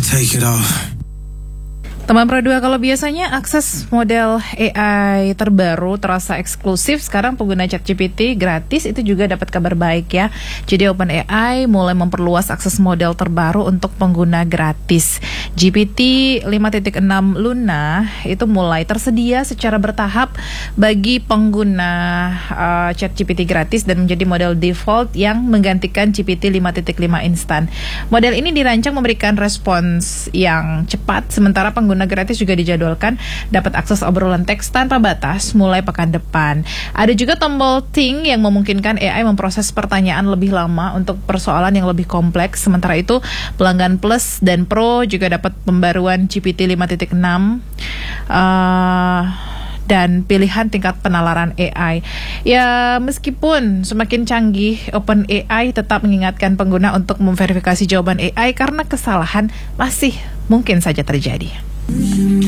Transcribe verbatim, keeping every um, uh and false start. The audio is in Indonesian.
take it off. Teman Pro dua, kalau biasanya akses model A I terbaru terasa eksklusif, sekarang pengguna ChatGPT gratis itu juga dapat kabar baik ya. Jadi OpenAI mulai memperluas akses model terbaru untuk pengguna gratis. G P T lima titik enam Luna itu mulai tersedia secara bertahap bagi pengguna uh, ChatGPT gratis dan menjadi model default yang menggantikan G P T lima titik lima instan. Model ini dirancang memberikan respons yang cepat, sementara pengguna gratis juga dijadwalkan dapat akses obrolan teks tanpa batas mulai pekan depan. Ada juga tombol Think yang memungkinkan A I memproses pertanyaan lebih lama untuk persoalan yang lebih kompleks. Sementara itu, pelanggan Plus dan Pro juga dapat pembaruan G P T lima titik enam uh, dan pilihan tingkat penalaran A I. Ya, meskipun semakin canggih, OpenAI tetap mengingatkan pengguna untuk memverifikasi jawaban A I karena kesalahan masih mungkin saja terjadi.